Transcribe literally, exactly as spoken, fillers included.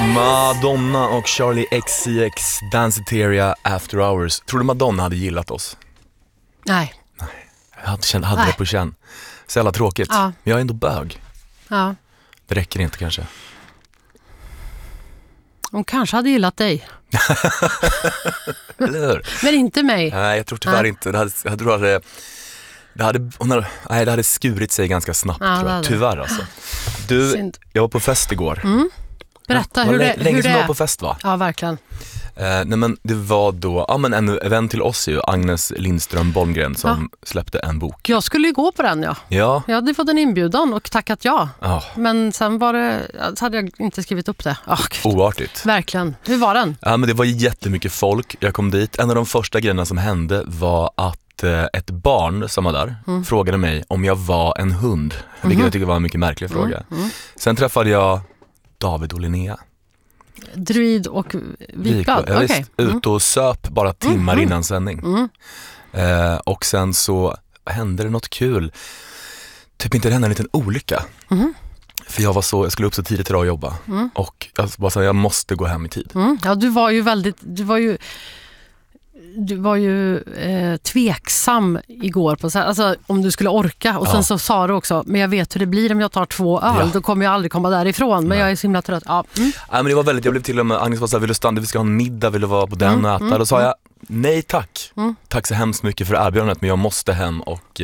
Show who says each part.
Speaker 1: Madonna och Charlie X C X, Danceteria, After Hours. Tror du Madonna hade gillat oss?
Speaker 2: Nej.
Speaker 1: Nej. Jag hade, känt, hade
Speaker 2: Nej.
Speaker 1: det på känn. Så jävla tråkigt.
Speaker 2: Ja.
Speaker 1: Men jag är ändå bög.
Speaker 2: Ja.
Speaker 1: Det räcker inte kanske.
Speaker 2: Hon kanske hade gillat dig.
Speaker 1: Eller hur?
Speaker 2: Men inte mig.
Speaker 1: Nej, jag tror tyvärr
Speaker 2: Nej.
Speaker 1: inte. Det hade, jag tror att det, det, hade, hon hade, nej, det hade skurit sig ganska snabbt.
Speaker 2: Ja,
Speaker 1: tror jag.
Speaker 2: det hade.
Speaker 1: Tyvärr alltså. Du,
Speaker 2: Synd.
Speaker 1: jag var på fest igår.
Speaker 2: Mm. Berätta
Speaker 1: Ja,
Speaker 2: hur
Speaker 1: var
Speaker 2: det,
Speaker 1: lä- Länge
Speaker 2: hur
Speaker 1: sedan
Speaker 2: det
Speaker 1: jag
Speaker 2: är.
Speaker 1: var på fest, va?
Speaker 2: Ja, verkligen.
Speaker 1: Eh, nej men det var då, ja men en vän till oss ju, Agnes Lindström Bolmgren, som släppte en bok.
Speaker 2: Jag skulle ju gå på den, ja.
Speaker 1: Ja.
Speaker 2: Jag hade fått en inbjudan och tackat ja.
Speaker 1: Ja,
Speaker 2: Men sen var det, så hade jag inte skrivit upp det. Oh, Gud.
Speaker 1: oartigt.
Speaker 2: Verkligen. Hur var den?
Speaker 1: Ja men det var jättemycket folk, jag kom dit. En av de första grejerna som hände var att eh, ett barn som var där
Speaker 2: Mm.
Speaker 1: frågade mig om jag var en hund. Vilket jag tycker var en mycket märklig fråga.
Speaker 2: Mm.
Speaker 1: Sen träffade jag David och Linnea.
Speaker 2: Druid och vitblad.
Speaker 1: Ja,
Speaker 2: Okej.
Speaker 1: visst, ute och söp bara timmar
Speaker 2: Mm.
Speaker 1: innan sändning.
Speaker 2: Mm.
Speaker 1: Eh, och sen så hände det något kul. Typ inte det hände en liten olycka.
Speaker 2: Mm.
Speaker 1: För jag var så, jag skulle upp så tidigt idag och jobba.
Speaker 2: Mm.
Speaker 1: Och jag bara sa, jag måste gå hem i tid.
Speaker 2: Mm. Ja, du var ju väldigt, du var ju du var ju eh, tveksam igår på så här, alltså, om du skulle orka. Och
Speaker 1: Ja.
Speaker 2: sen så sa du också, men jag vet hur det blir om jag tar två öl.
Speaker 1: Ja.
Speaker 2: Då kommer jag aldrig komma därifrån. Men
Speaker 1: Nej.
Speaker 2: jag är så himla trött. Ja. Mm.
Speaker 1: Nej, men det var väldigt, jag blev till och med, Agnes var så här, vill du stanna, vi ska ha en middag, vill du vara på den
Speaker 2: Mm,
Speaker 1: och äta?
Speaker 2: mm,
Speaker 1: Då sa jag, nej tack.
Speaker 2: Mm.
Speaker 1: Tack så hemskt mycket för erbjudandet, men jag måste hem och